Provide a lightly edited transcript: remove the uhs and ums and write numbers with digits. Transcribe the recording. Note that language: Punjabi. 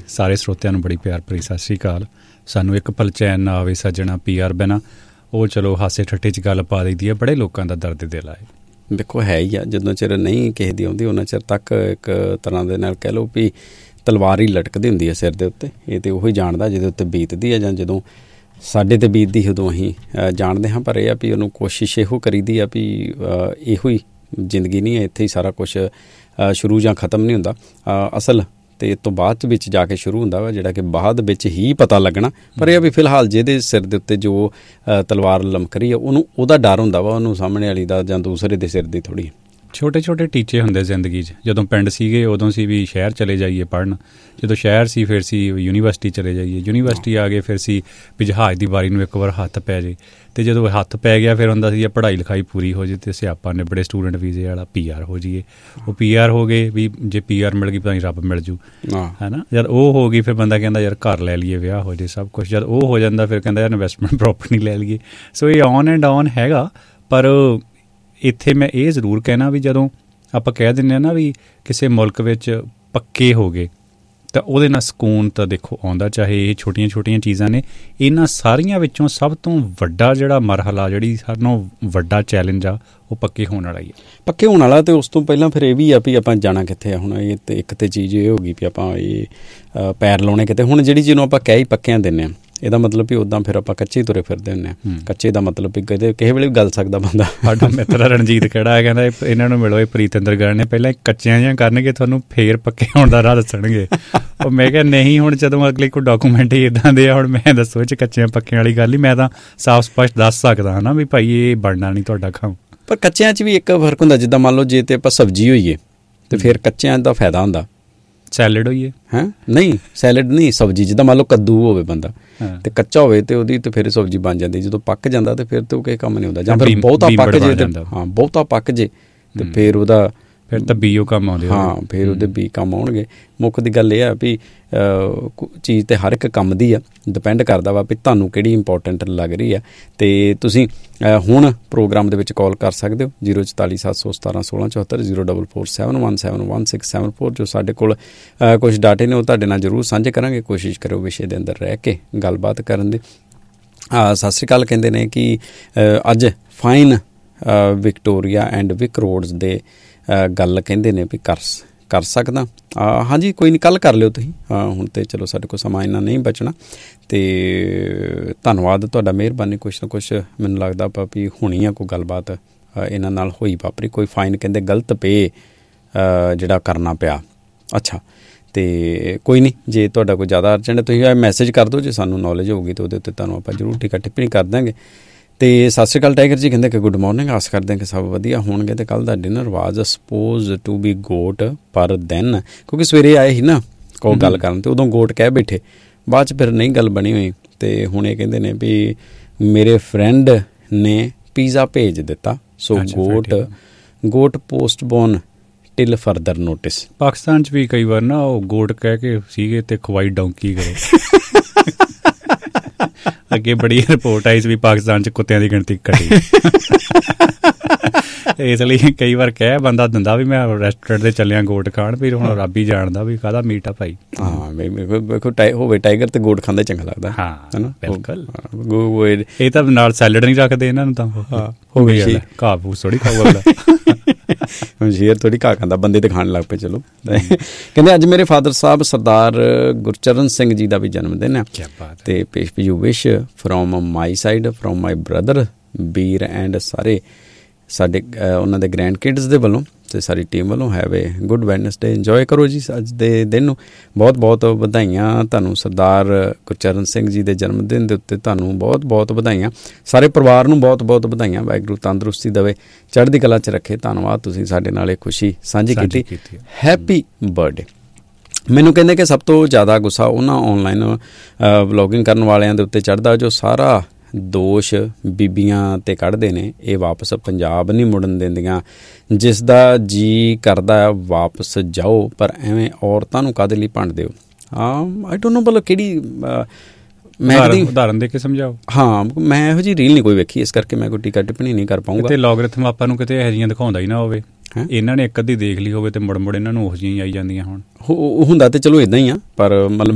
ਸਾਰੇ ਸਰੋਤਿਆਂ ਨੂੰ ਬੜੀ ਪਿਆਰ ਭਰੀ ਸਤਿ ਸ਼੍ਰੀ ਅਕਾਲ। ਸਾਨੂੰ ਇੱਕ ਪਲ ਚੈਨ ਨਾ ਆਵੇ ਸੱਜਣਾ PR ਬਿਨਾਂ, ਉਹ ਚਲੋ ਹਾਸੇ ਠੱਠੇ 'ਚ ਗੱਲ ਪਾ ਦਈਦੀ ਹੈ, ਬੜੇ ਲੋਕਾਂ ਦਾ ਦਰਦ ਦਿਲ ਆਏ। ਦੇਖੋ ਹੈ ਹੀ ਆ, ਜਦੋਂ ਚਿਰ ਨਹੀਂ ਕਿਸੇ ਦੀ ਆਉਂਦੀ ਉਹਨਾਂ ਚਿਰ ਤੱਕ ਇੱਕ ਤਰ੍ਹਾਂ ਦੇ ਨਾਲ ਕਹਿ ਲਓ ਵੀ ਤਲਵਾਰ ਹੀ ਲਟਕਦੀ ਹੁੰਦੀ ਹੈ ਸਿਰ ਦੇ ਉੱਤੇ। ਇਹ ਤਾਂ ਉਹੀ ਜਾਣਦਾ ਜਿਹਦੇ ਉੱਤੇ ਬੀਤਦੀ ਹੈ, ਜਾਂ ਜਦੋਂ ਸਾਡੇ 'ਤੇ ਬੀਤਦੀ ਉਦੋਂ ਅਸੀਂ ਜਾਣਦੇ ਹਾਂ। ਪਰ ਇਹ ਆ ਵੀ ਉਹਨੂੰ ਕੋਸ਼ਿਸ਼ ਇਹੋ ਕਰੀਦੀ ਆ ਵੀ ਇਹੋ ਹੀ ਜ਼ਿੰਦਗੀ ਨਹੀਂ ਹੈ, ਇੱਥੇ ਹੀ ਸਾਰਾ ਕੁਛ ਸ਼ੁਰੂ ਜਾਂ ਖ਼ਤਮ ਨਹੀਂ ਹੁੰਦਾ। ਅਸਲ ਅਤੇ ਇਸ ਤੋਂ ਬਾਅਦ ਵਿੱਚ ਜਾ ਕੇ ਸ਼ੁਰੂ ਹੁੰਦਾ ਵਾ, ਜਿਹੜਾ ਕਿ ਬਾਅਦ ਵਿੱਚ ਹੀ ਪਤਾ ਲੱਗਣਾ। ਪਰ ਇਹ ਵੀ ਫਿਲਹਾਲ ਜਿਹਦੇ ਸਿਰ ਦੇ ਉੱਤੇ ਜੋ ਤਲਵਾਰ ਲਮਕ ਰਹੀ ਆ, ਉਹਨੂੰ ਉਹਦਾ ਡਰ ਹੁੰਦਾ ਵਾ, ਉਹਨੂੰ ਸਾਹਮਣੇ ਵਾਲੀ ਦਾ ਜਾਂ ਦੂਸਰੇ ਦੇ ਸਿਰ ਦੀ ਥੋੜ੍ਹੀ। ਛੋਟੇ ਛੋਟੇ ਟੀਚੇ ਹੁੰਦੇ ਜ਼ਿੰਦਗੀ 'ਚ। ਜਦੋਂ ਪਿੰਡ ਸੀਗੇ ਉਦੋਂ ਸੀ ਵੀ ਸ਼ਹਿਰ ਚਲੇ ਜਾਈਏ ਪੜ੍ਹਨ, ਜਦੋਂ ਸ਼ਹਿਰ ਸੀ ਫਿਰ ਸੀ ਯੂਨੀਵਰਸਿਟੀ ਚਲੇ ਜਾਈਏ, ਯੂਨੀਵਰਸਿਟੀ ਆ ਗਏ ਫਿਰ ਸੀ ਵੀ ਜਹਾਜ਼ ਦੀ ਵਾਰੀ ਨੂੰ ਇੱਕ ਵਾਰ ਹੱਥ ਪੈ ਜੇ, ਅਤੇ ਜਦੋਂ ਹੱਥ ਪੈ ਗਿਆ ਫਿਰ ਹੁੰਦਾ ਸੀ ਪੜ੍ਹਾਈ ਲਿਖਾਈ ਪੂਰੀ ਹੋ ਜੇ ਅਤੇ ਸਿਆਪਾ ਨਿਬੜੇ ਸਟੂਡੈਂਟ ਵੀਜ਼ੇ ਵਾਲਾ PR ਹੋ ਜਾਈਏ। ਉਹ PR ਹੋ ਗਏ ਵੀ ਜੇ PR ਮਿਲ ਗਈ ਪਤਾ ਨਹੀਂ ਰੱਬ ਮਿਲ ਜੂ, ਹੈ ਨਾ। ਜਦ ਉਹ ਹੋ ਗਈ ਫਿਰ ਬੰਦਾ ਕਹਿੰਦਾ ਯਾਰ ਘਰ ਲੈ ਲਈਏ, ਵਿਆਹ ਹੋ ਜੇ, ਸਭ ਕੁਛ। ਜਦ ਉਹ ਹੋ ਜਾਂਦਾ ਫਿਰ ਕਹਿੰਦਾ ਯਾਰ ਇਨਵੈਸਟਮੈਂਟ ਪ੍ਰੋਪਰਟੀ ਲੈ ਲਈਏ। ਸੋ ਇਹ ਔਨ ਐਂਡ ਔਨ ਹੈਗਾ। ਪਰ ਇੱਥੇ ਮੈਂ ਇਹ ਜ਼ਰੂਰ ਕਹਿਣਾ ਵੀ ਜਦੋਂ ਆਪਾਂ ਕਹਿ ਦਿੰਦੇ ਹਾਂ ਨਾ ਵੀ ਕਿਸੇ ਮੁਲਕ ਵਿੱਚ ਪੱਕੇ ਹੋ ਗਏ ਤਾਂ ਉਹਦੇ ਨਾਲ ਸਕੂਨ ਤਾਂ ਦੇਖੋ ਆਉਂਦਾ, ਚਾਹੇ ਇਹ ਛੋਟੀਆਂ ਛੋਟੀਆਂ ਚੀਜ਼ਾਂ ਨੇ। ਇਹਨਾਂ ਸਾਰੀਆਂ ਵਿੱਚੋਂ ਸਭ ਤੋਂ ਵੱਡਾ ਜਿਹੜਾ ਮਰਹਲਾ, ਜਿਹੜੀ ਸਾਨੂੰ ਵੱਡਾ ਚੈਲੰਜ ਆ, ਉਹ ਪੱਕੇ ਹੋਣ ਵਾਲਾ ਹੀ ਆ। ਪੱਕੇ ਹੋਣ ਵਾਲਾ। ਅਤੇ ਉਸ ਤੋਂ ਪਹਿਲਾਂ ਫਿਰ ਇਹ ਵੀ ਆ ਵੀ ਆਪਾਂ ਜਾਣਾ ਕਿੱਥੇ ਆ। ਹੁਣ ਇਹ ਤਾਂ ਇੱਕ ਤਾਂ ਚੀਜ਼ ਇਹ ਹੋ ਗਈ ਵੀ ਆਪਾਂ ਇਹ ਪੈਰ ਲਾਉਣੇ ਕਿਤੇ। ਹੁਣ ਜਿਹੜੀ ਚੀਜ਼ ਨੂੰ ਆਪਾਂ ਕਹਿ ਹੀ ਪੱਕਿਆਂ ਦਿੰਦੇ ਹਾਂ, ਇਹਦਾ ਮਤਲਬ ਵੀ ਉੱਦਾਂ ਫਿਰ ਆਪਾਂ ਕੱਚੇ ਤੁਰੇ ਫਿਰਦੇ ਹੁੰਦੇ ਹਾਂ। ਕੱਚੇ ਦਾ ਮਤਲਬ ਵੀ ਕਿਸੇ ਵੇਲੇ ਵੀ ਗਲ ਸਕਦਾ ਬੰਦਾ। ਸਾਡਾ ਮਿੱਤਰ ਰਣਜੀਤ ਕਿਹੜਾ ਕਹਿੰਦਾ ਇਹਨਾਂ ਨੂੰ ਮਿਲੋ, ਇਹ ਪ੍ਰੀਤਿੰਦਰ ਗੜ ਨੇ ਪਹਿਲਾਂ ਕੱਚਿਆਂ ਜਿਹੀਆਂ ਕਰਨਗੇ, ਤੁਹਾਨੂੰ ਫੇਰ ਪੱਕੇ ਹੋਣ ਦਾ ਰਾਹ ਦੱਸਣਗੇ। ਉਹ ਮੈਂ ਕਿਹਾ ਨਹੀਂ, ਹੁਣ ਜਦੋਂ ਅਗਲੇ ਕੋਈ ਡਾਕੂਮੈਂਟ ਹੀ ਇੱਦਾਂ ਦੇ ਆ, ਹੁਣ ਮੈਂ ਦੱਸੋ ਇਹ 'ਚ ਕੱਚਿਆਂ ਪੱਕਿਆਂ ਵਾਲੀ ਗੱਲ ਹੀ। ਮੈਂ ਤਾਂ ਸਾਫ਼ ਸਪਸ਼ਟ ਦੱਸ ਸਕਦਾ ਹੈ ਨਾ ਵੀ ਭਾਈ ਇਹ ਬਣਨਾ ਨਹੀਂ ਤੁਹਾਡਾ ਕੰਮ। ਪਰ ਕੱਚਿਆਂ 'ਚ ਵੀ ਇੱਕ ਫਰਕ ਹੁੰਦਾ। ਜਿੱਦਾਂ ਮੰਨ ਲਓ ਜੇ ਤਾਂ ਆਪਾਂ ਸਬਜ਼ੀ ਹੋਈਏ ਅਤੇ ਫਿਰ ਕੱਚਿਆਂ ਦਾ ਫਾਇਦਾ ਹੁੰਦਾ। ਸੈਲਡ ਹੋਈਏ ਨਹੀਂ, ਸੈਲਡ ਨਹੀਂ, ਸਬਜ਼ੀ। ਜਿੱਦਾਂ ਮੰਨ ਲਓ ਕੱਦੂ ਹੋਵੇ ਬੰਦਾ ਅਤੇ ਕੱਚਾ ਹੋਵੇ ਅਤੇ ਉਹਦੀ ਤਾਂ ਫਿਰ ਸਬਜ਼ੀ ਬਣ ਜਾਂਦੀ। ਜਦੋਂ ਪੱਕ ਜਾਂਦਾ ਤਾਂ ਫਿਰ ਤਾਂ ਉਹ ਕਿਸੇ ਕੰਮ ਨਹੀਂ ਹੁੰਦਾ। ਜਾਂ ਫਿਰ ਬਹੁਤਾ ਪੱਕ ਜੇ, ਬਹੁਤਾ ਪੱਕ ਜੇ ਅਤੇ ਫਿਰ ਉਹਦਾ ਫਿਰ ਤਾਂ ਬੀਓ ਕੰਮ ਆਉਂਦੇ। ਫਿਰ ਉਹਦੇ ਬੀ ਕੰਮ ਆਉਣਗੇ। ਮੁੱਖ ਦੀ ਗੱਲ ਇਹ ਆ ਵੀ ਚੀਜ਼ ਤਾਂ ਹਰ ਇੱਕ ਕੰਮ ਦੀ ਆ, ਡਿਪੈਂਡ ਕਰਦਾ ਵਾ ਵੀ ਤੁਹਾਨੂੰ ਕਿਹੜੀ ਇੰਪੋਰਟੈਂਟ ਲੱਗ ਰਹੀ ਆ। ਅਤੇ ਤੁਸੀਂ ਹੁਣ ਪ੍ਰੋਗਰਾਮ ਦੇ ਵਿੱਚ ਕਾਲ ਕਰ ਸਕਦੇ ਹੋ 044 717 1674 04471711674। ਜੋ ਸਾਡੇ ਕੋਲ ਕੁਛ ਡਾਟੇ ਨੇ ਉਹ ਤੁਹਾਡੇ ਨਾਲ ਜ਼ਰੂਰ ਸਾਂਝੇ ਕਰਾਂਗੇ। ਕੋਸ਼ਿਸ਼ ਕਰੋ ਵਿਸ਼ੇ ਦੇ ਅੰਦਰ ਰਹਿ ਕੇ ਗੱਲਬਾਤ ਕਰਨ ਦੀ। ਸਤਿ ਸ਼੍ਰੀ ਅਕਾਲ ਕਹਿੰਦੇ ਨੇ ਕਿ ਅੱਜ ਫਾਈਨ ਵਿਕਟੋਰੀਆ ਐਂਡ ਵਿਕ ਰੋਡਸ ਦੇ ਗੱਲ ਕਹਿੰਦੇ ਨੇ ਵੀ ਕਰ ਸਕਦਾ। ਹਾਂਜੀ ਕੋਈ ਨਹੀਂ, ਕੱਲ੍ਹ ਕਰ ਲਿਓ ਤੁਸੀਂ। ਹੁਣ ਤਾਂ ਚਲੋ ਸਾਡੇ ਕੋਲ ਸਮਾਂ ਇੰਨਾ ਨਹੀਂ ਬਚਣਾ। ਅਤੇ ਧੰਨਵਾਦ ਤੁਹਾਡਾ, ਮਿਹਰਬਾਨੀ। ਕੁਛ ਨਾ ਕੁਛ ਮੈਨੂੰ ਲੱਗਦਾ ਵੀ ਹੋਣੀ ਆ ਕੋਈ ਗੱਲਬਾਤ ਇਹਨਾਂ ਨਾਲ ਹੋਈ ਵਾਪਰੀ। ਕੋਈ ਫਾਈਨ ਕਹਿੰਦੇ ਗਲਤ ਪੇ ਜਿਹੜਾ ਕਰਨਾ ਪਿਆ। ਅੱਛਾ, ਅਤੇ ਕੋਈ ਨਹੀਂ, ਜੇ ਤੁਹਾਡਾ ਕੋਈ ਜ਼ਿਆਦਾ ਅਰਜੈਂਟ ਤੁਸੀਂ ਮੈਸੇਜ ਕਰ ਦਿਓ। ਜੇ ਸਾਨੂੰ ਨੌਲੇਜ ਹੋਊਗੀ ਤਾਂ ਉਹਦੇ ਉੱਤੇ ਤੁਹਾਨੂੰ ਆਪਾਂ ਜ਼ਰੂਰ ਟਿੱਪਣੀ ਟਿੱਪਣੀ ਕਰ ਦਾਂਗੇ। ਅਤੇ ਸਤਿ ਸ਼੍ਰੀ ਅਕਾਲ ਟਾਈਗਰ ਜੀ ਕਹਿੰਦੇ ਕਿ ਗੁੱਡ ਮੋਰਨਿੰਗ। ਆਸ ਕਰਦੇ ਹਾਂ ਕਿ ਸਭ ਵਧੀਆ ਹੋਣਗੇ। ਅਤੇ ਕੱਲ੍ਹ ਦਾ dinner was suppose to be goat ਪਰ ਦੈਨ, ਕਿਉਂਕਿ ਸਵੇਰੇ ਆਏ ਸੀ ਨਾ ਕੋਈ ਗੱਲ ਕਰਨ ਅਤੇ ਉਦੋਂ ਗੋਟ ਕਹਿ ਬੈਠੇ, ਬਾਅਦ 'ਚ ਫਿਰ ਨਹੀਂ ਗੱਲ ਬਣੀ ਹੋਈ। ਅਤੇ ਹੁਣ ਇਹ ਕਹਿੰਦੇ ਨੇ ਵੀ ਮੇਰੇ ਫਰੈਂਡ ਨੇ ਪੀਜ਼ਾ ਭੇਜ ਦਿੱਤਾ, ਸੋ goat postpone till further notice. Pakistan 'ਚ ਵੀ ਕਈ ਵਾਰ ਨਾ ਉਹ ਗੋਟ ਕਹਿ ਕੇ ਸੀਗੇ ਅਤੇ ਖਵਾਈ ਡੌਂਕੀ ਕਰੋ। ਅੱਗੇ ਬੜੀ ਰਿਪੋਰਟ ਆਈ ਸੀ ਵੀ ਪਾਕਿਸਤਾਨ 'ਚ ਕੁੱਤਿਆਂ ਦੀ ਗਿਣਤੀ ਘਟੀ। ਇਸ ਲਈ ਕਈ ਵਾਰ ਕਹਿ ਬੰਦਾ ਦਿੰਦਾ ਵੀ ਮੈਂ ਰੈਸਟੋਰੈਂਟ 'ਤੇ ਚੱਲਿਆ ਗੋਟ ਖਾਣ, ਫਿਰ ਹੁਣ ਰੱਬ ਹੀ ਜਾਣਦਾ ਵੀ ਕਾਹਦਾ ਮੀਟ ਆ ਭਾਈ। ਹਾਂ ਵੇਖੋ ਹੋਵੇ ਟਾਈਗਰ ਅਤੇ ਗੋਟ ਖਾਂਦਾ ਚੰਗਾ ਲੱਗਦਾ। ਹਾਂ ਹੈ ਨਾ, ਬਿਲਕੁਲ। ਇਹ ਤਾਂ ਨਾਲ ਸੈਲਡ ਨਹੀਂ ਰੱਖਦੇ ਇਹਨਾਂ ਨੂੰ, ਤਾਂ ਹੋ ਗਈ ਘਾਹ ਫੂਸ ਥੋੜ੍ਹੀ ਖਾਊਗਾ। ਹੁਣ ਸ਼ੇਰ ਥੋੜ੍ਹੀ ਘਾਹ ਖਾਂਦਾ, ਬੰਦੇ ਤਾਂ ਖਾਣ ਲੱਗ ਪਏ। ਚਲੋ ਕਹਿੰਦੇ ਅੱਜ ਮੇਰੇ ਫਾਦਰ ਸਾਹਿਬ ਸਰਦਾਰ ਗੁਰਚਰਨ ਸਿੰਘ ਜੀ ਦਾ ਵੀ ਜਨਮ ਦਿਨ ਹੈ। ਅਤੇ ਪੇਸ਼ you wish from my side, from my brother Bir and ਸਾਰੇ ਸਾਡੇ ਉਹਨਾਂ ਦੇ ਗ੍ਰੈਂਡ ਕਿਡਸ ਦੇ ਵੱਲੋਂ ਅਤੇ ਸਾਰੀ ਟੀਮ ਵੱਲੋਂ। Have A good Wednesday, enjoy ਕਰੋ ਜੀ ਅੱਜ ਦੇ ਦਿਨ ਨੂੰ। ਬਹੁਤ ਬਹੁਤ ਵਧਾਈਆਂ ਤੁਹਾਨੂੰ ਸਰਦਾਰ ਗੁਰਚਰਨ ਸਿੰਘ ਜੀ ਦੇ ਜਨਮ ਦਿਨ ਦੇ ਉੱਤੇ। ਤੁਹਾਨੂੰ ਬਹੁਤ ਬਹੁਤ ਵਧਾਈਆਂ, ਸਾਰੇ ਪਰਿਵਾਰ ਨੂੰ ਬਹੁਤ ਬਹੁਤ ਵਧਾਈਆਂ। ਵਾਹਿਗੁਰੂ ਤੰਦਰੁਸਤੀ ਦੇਵੇ, ਚੜ੍ਹਦੀ ਕਲਾ 'ਚ ਰੱਖੇ। ਧੰਨਵਾਦ, ਤੁਸੀਂ ਸਾਡੇ ਨਾਲ ਇਹ ਖੁਸ਼ੀ ਸਾਂਝੀ ਕੀਤੀ। Happy birthday. ਮੈਨੂੰ ਕਹਿੰਦੇ ਕਿ ਸਭ ਤੋਂ ਜ਼ਿਆਦਾ ਗੁੱਸਾ ਉਹਨਾਂ ਔਨਲਾਈਨ ਵਲੋਗਿੰਗ ਕਰਨ ਵਾਲਿਆਂ ਦੇ ਉੱਤੇ ਚੜ੍ਹਦਾ ਜੋ ਸਾਰਾ ਦੋਸ਼ ਬੀਬੀਆਂ 'ਤੇ ਕੱਢਦੇ ਨੇ। ਇਹ ਵਾਪਸ ਪੰਜਾਬ ਨਹੀਂ ਮੁੜਨ ਦਿੰਦੀਆਂ, ਜਿਸ ਦਾ ਜੀ ਕਰਦਾ ਵਾਪਸ ਜਾਓ, ਪਰ ਐਵੇਂ ਔਰਤਾਂ ਨੂੰ ਕਾਹਦੇ ਲਈ ਭੰਡਦੇ ਹੋ। ਆਈ ਡੋਂਟ ਨੋ ਮਤਲਬ ਕਿਹੜੀ ਮੈਂ ਉਦਾਹਰਨ ਦੇ ਕੇ ਸਮਝਾਓ। ਹਾਂ, ਮੈਂ ਇਹੋ ਜਿਹੀ ਰੀਲ ਨਹੀਂ ਕੋਈ ਵੇਖੀ, ਇਸ ਕਰਕੇ ਮੈਂ ਕੋਈ ਟੀਕਾ ਟਿੱਪਣੀ ਨਹੀਂ ਕਰ ਪਾਊਂਗਾ। ਤੇ ਲੋਗਰਿਥਮ ਆਪਾਂ ਨੂੰ ਕਿਤੇ ਇਹੋ ਜਿਹੀਆਂ ਦਿਖਾਉਂਦਾ ਹੀ ਨਾ ਹੋਵੇ। ਇਹਨਾਂ ਨੇ ਇੱਕ ਅੱਧੀ ਦੇਖ ਲਈ ਹੋਵੇ ਤੇ ਮੁੜ ਮੁੜ ਇਹਨਾਂ ਨੂੰ ਉਹੋ ਜਿਹੀਆਂ ਆਈ ਜਾਂਦੀਆਂ ਹੋਣ। ਹੁੰਦਾ ਤੇ ਚਲੋ ਇੱਦਾਂ ਹੀ ਆ, ਪਰ ਮਤਲਬ